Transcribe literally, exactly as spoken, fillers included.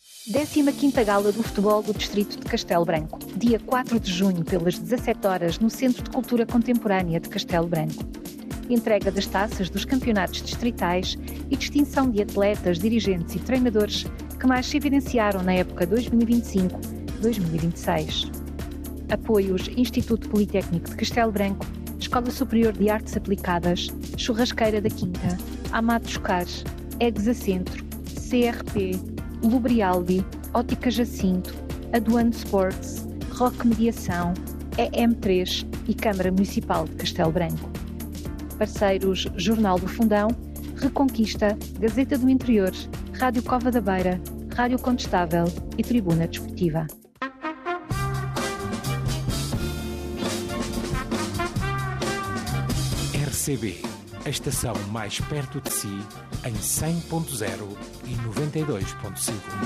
décima quinta Gala do Futebol do Distrito de Castelo Branco, dia quatro de junho, pelas dezassete horas, no Centro de Cultura Contemporânea de Castelo Branco. Entrega das taças dos campeonatos distritais e distinção de atletas, dirigentes e treinadores que mais se evidenciaram na época dois mil e vinte e cinco a dois mil e vinte e seis. Apoios: Instituto Politécnico de Castelo Branco, Escola Superior de Artes Aplicadas, Churrasqueira da Quinta, Amados Cars, Exa Centro, C R P, Lubrialdi, Ótica Jacinto, Aduano Sports, Rock Mediação, E M três e Câmara Municipal de Castelo Branco. Parceiros: Jornal do Fundão, Reconquista, Gazeta do Interior, Rádio Cova da Beira, Rádio Condestável e Tribuna Desportiva. R C B, a estação mais perto de si, em cem ponto zero e noventa e dois ponto cinco.